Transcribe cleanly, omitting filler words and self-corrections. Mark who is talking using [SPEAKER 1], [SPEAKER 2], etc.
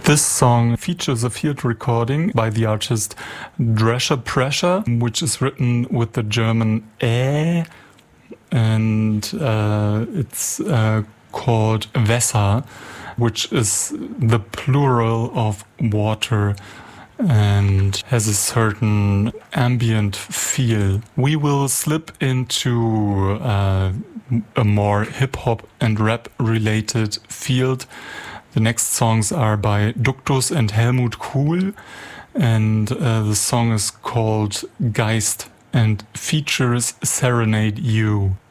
[SPEAKER 1] This song features a field recording by the artist Drescher Pressure, which is written with the German Ä, and it's called Wasser, which is the plural of water and has a certain ambient feel. We will slip into a more hip-hop and rap-related field. The next songs are by Duktus and Helmut Kuhl, and the song is called Geist and features Serenade You.